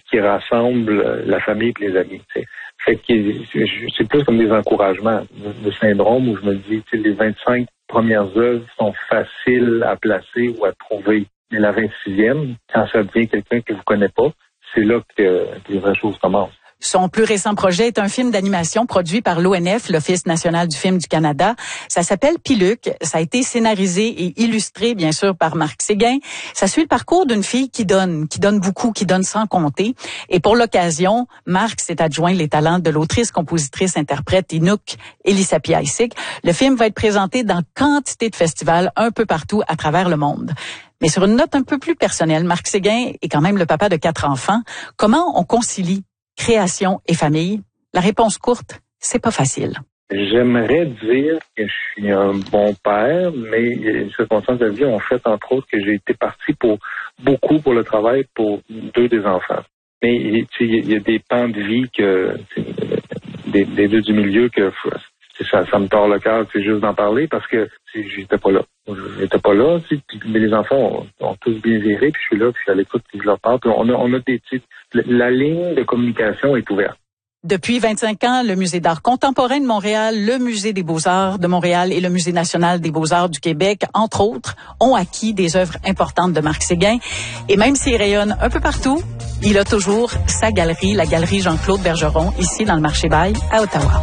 qui rassemble la famille et les amis. T'sais. Fait que c'est plus comme des encouragements de syndrome où je me dis, les 25 premières œuvres sont faciles à placer ou à trouver. Mais la 26e, quand ça devient quelqu'un que vous connaissez pas, c'est là que les vraies choses commencent. Son plus récent projet est un film d'animation produit par l'ONF, l'Office national du film du Canada. Ça s'appelle Piluc. Ça a été scénarisé et illustré, bien sûr, par Marc Séguin. Ça suit le parcours d'une fille qui donne beaucoup, qui donne sans compter. Et pour l'occasion, Marc s'est adjoint les talents de l'autrice, compositrice, interprète Inuk Elisapie-Aïsik. Le film va être présenté dans quantité de festivals un peu partout à travers le monde. Mais sur une note un peu plus personnelle, Marc Séguin est quand même le papa de 4 enfants. Comment on concilie création et famille? La réponse courte, c'est pas facile. J'aimerais dire que je suis un bon père, mais les circonstances de la vie ont fait, entre autres, que j'ai été parti pour le travail pour 2 des enfants. Mais il y a des pans de vie que des 2 du milieu que ça me tord le cœur, c'est juste d'en parler parce que j'étais pas là. Mais les enfants ont tous bien viré, puis je suis là, puis je suis à l'écoute, puis je leur parle. Puis on a la ligne de communication est ouverte. Depuis 25 ans, le Musée d'art contemporain de Montréal, le Musée des beaux-arts de Montréal et le Musée national des beaux-arts du Québec, entre autres, ont acquis des œuvres importantes de Marc Séguin. Et même s'il rayonne un peu partout, il a toujours sa galerie, la galerie Jean-Claude Bergeron, ici dans le Marché Bail à Ottawa.